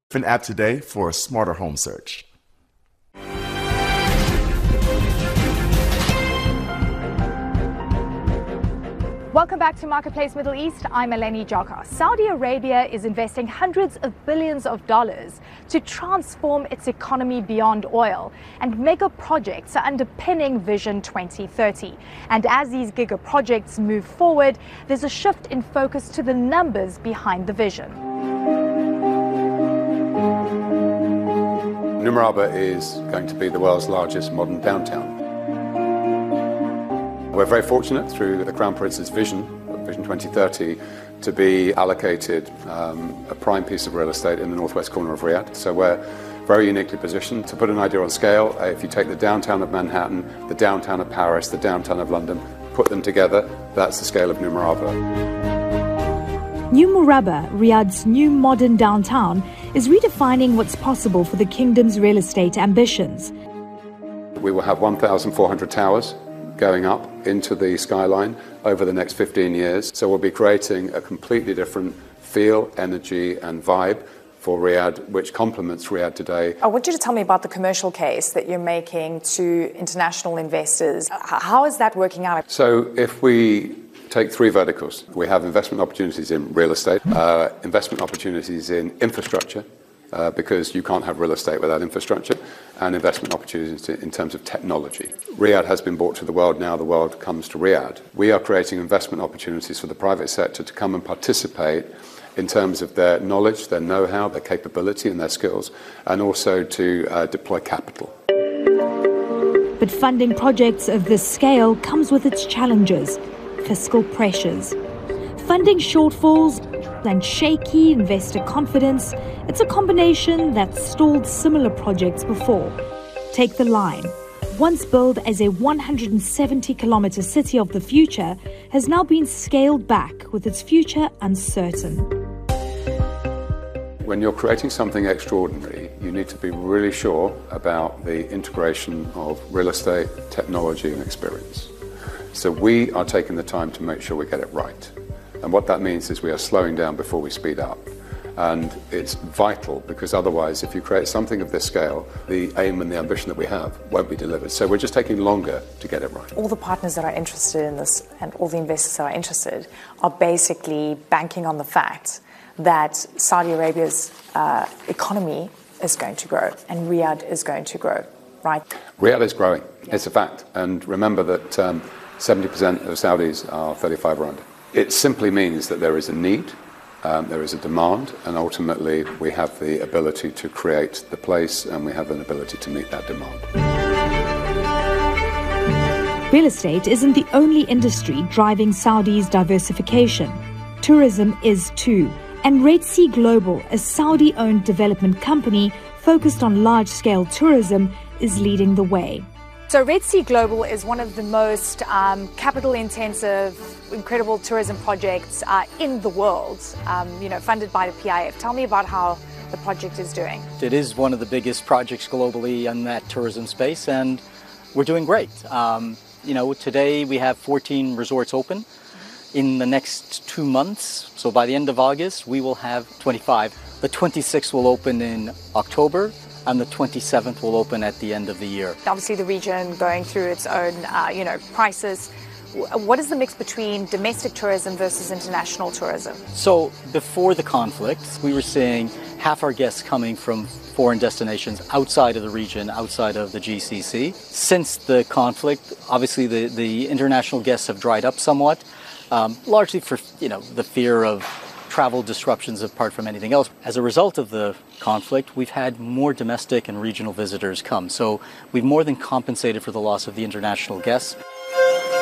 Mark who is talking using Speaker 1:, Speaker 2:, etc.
Speaker 1: An app today for a smarter home search.
Speaker 2: Welcome back to Marketplace Middle East. I'm Eleni Jaka. Saudi Arabia is investing hundreds of billions of dollars to transform its economy beyond oil, and mega projects are underpinning Vision 2030. And as these giga projects move forward, there's a shift in focus to the numbers behind the vision.
Speaker 3: Murabba is going to be the world's largest modern downtown. We're very fortunate through the Crown Prince's vision, Vision 2030, to be allocated a prime piece of real estate in the northwest corner of Riyadh. So we're very uniquely positioned. To put an idea on scale, if you take the downtown of Manhattan, the downtown of Paris, the downtown of London, put them together, that's the scale of New Murabba.
Speaker 2: New Murabba, Riyadh's new modern downtown, is redefining what's possible for the kingdom's real estate ambitions.
Speaker 3: We will have 1,400 towers going up into the skyline over the next 15 years. So we'll be creating a completely different feel, energy and vibe for Riyadh, which complements Riyadh today.
Speaker 4: I want you to tell me about the commercial case that you're making to international investors. How is that working out?
Speaker 3: So if we take three verticals, we have investment opportunities in real estate, investment opportunities in infrastructure, because you can't have real estate without infrastructure, and investment opportunities in terms of technology. Riyadh has been brought to the world, now the world comes to Riyadh. We are creating investment opportunities for the private sector to come and participate in terms of their knowledge, their know-how, their capability and their skills, and also to deploy capital.
Speaker 2: But funding projects of this scale comes with its challenges, fiscal pressures. Funding shortfalls and shaky investor confidence, it's a combination that's stalled similar projects before. Take the Line. Once billed as a 170-kilometer city of the future, has now been scaled back with its future uncertain.
Speaker 3: When you're creating something extraordinary, you need to be really sure about the integration of real estate, technology and experience. So we are taking the time to make sure we get it right. And what that means is we are slowing down before we speed up. And it's vital, because otherwise, if you create something of this scale, the aim and the ambition that we have won't be delivered. So we're just taking longer to get it right.
Speaker 4: All the partners that are interested in this and all the investors that are interested are basically banking on the fact that Saudi Arabia's economy is going to grow and Riyadh is going to grow, right?
Speaker 3: Riyadh is growing. It's a fact. And remember that 70% of Saudis are 35 or under. It simply means that there is a need, there is a demand, and ultimately we have the ability to create the place and we have an ability to meet that demand.
Speaker 2: Real estate isn't the only industry driving Saudi's diversification. Tourism is too. And Red Sea Global, a Saudi-owned development company focused on large-scale tourism, is leading the way. So Red Sea Global is one of the most capital-intensive, incredible tourism projects in the world, funded by the PIF. Tell me about how the project is doing.
Speaker 5: It is one of the biggest projects globally in that tourism space, and we're doing great. Today we have 14 resorts open. In the next 2 months, so by the end of August, we will have 25. The 26th will open in October, and the 27th will open at the end of the year.
Speaker 2: Obviously, the region going through its own, crisis. What is the mix between domestic tourism versus international tourism?
Speaker 5: So before the conflict, we were seeing half our guests coming from foreign destinations outside of the region, outside of the GCC. Since the conflict, obviously the international guests have dried up somewhat, largely for the fear of travel disruptions apart from anything else. As a result of the conflict, we've had more domestic and regional visitors come. So we've more than compensated for the loss of the international guests.